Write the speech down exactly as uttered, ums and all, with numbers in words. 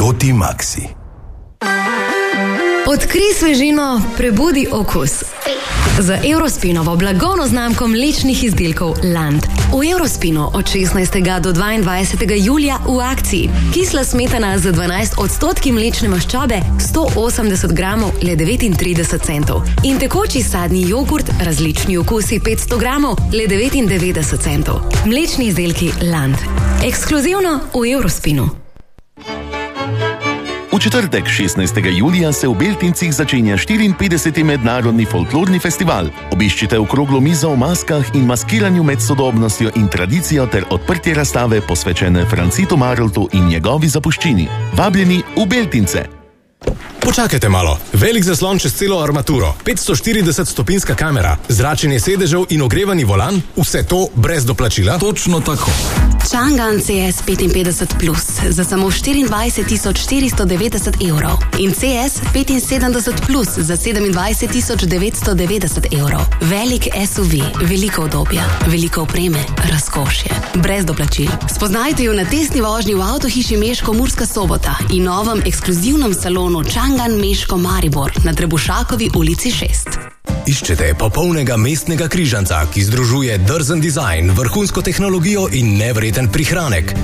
Toti Maxi. Odkrij svežino, prebudi okus. Z Eurospinovo blagovno znamko mlečnih izdelkov Land. V Eurospinu od šestnajstega do dvaindvajsetega julija v akciji. Kisla smetana za dvanajst odstotki mlečne maščobe, sto osemdeset gramov, le devetintrideset centov. In tekoči sadni jogurt, različni okusi, petsto gramov, le devetindevetdeset centov. Mlečni izdelki Land. Ekskluzivno v Eurospinu. V četrtek, šestnajstega julija, se v Beltincih začenja štiriinpetdeseti mednarodni folklorni festival. Obiščite okroglo mizo o maskah in maskiranju med sodobnostjo in tradicijo ter odprtje razstave posvečene Francitu Maroltu in njegovi zapuščini. Vabljeni v Beltince! Počakajte malo. Velik zaslon čez celo armaturo, petsto štirideset stopinska kamera, zračenje sedežev in ogrevani volan, vse to brez doplačila? Točno tako. Chang'an C S petinpetdeset plus za samo štiriindvajset tisoč štiristo devetdeset evrov in C S petinsedemdeset plus za sedemindvajset tisoč devetsto devetdeset evrov. Velik S U V, veliko udobja, veliko opreme, razkošje, brez doplačil. Spoznajte jo na testni vožnji v avtohiši Meško Murska Sobota in novem ekskluzivnem salonu Chang'an Meško Maribor na Trebušakovi ulici šest. Iščete popolnega mestnega križanca, ki združuje drzen dizajn, vrhunsko tehnologijo in nevreten prihranek.